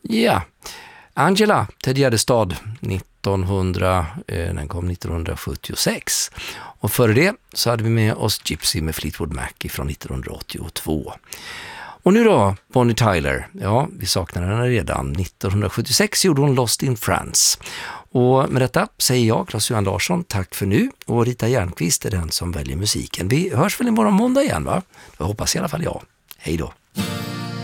Ja, Angela, Ted Gärdestad, den kom 1976. Och före det så hade vi med oss Gypsy med Fleetwood Mac från 1982. Och nu då, Bonnie Tyler. Ja, vi saknar henne redan. 1976 gjorde hon Lost in France. Och med detta säger jag, Claes-Johan Larsson, tack för nu. Och Rita Järnqvist är den som väljer musiken. Vi hörs väl imorgon måndag igen, va? Jag hoppas i alla fall jag. Hej då.